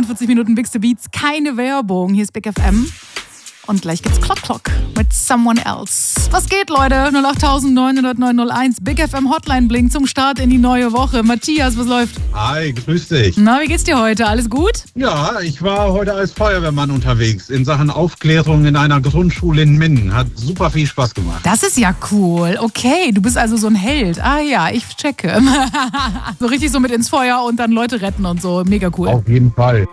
45 Minuten Bigste Beats, keine Werbung. Hier ist Big FM. Und gleich gibt's Clock Clock mit Someone Else. Was geht, Leute? 08900 Big FM Hotline blinkt zum Start in die neue Woche. Matthias, was läuft? Hi, grüß dich. Na, wie geht's dir heute? Alles gut? Ja, ich war heute als Feuerwehrmann unterwegs in Sachen Aufklärung in einer Grundschule in Minden. Hat super viel Spaß gemacht. Das ist ja cool. Okay, du bist also so ein Held. Ah ja, ich checke. So richtig so mit ins Feuer und dann Leute retten und so. Mega cool. Auf jeden Fall.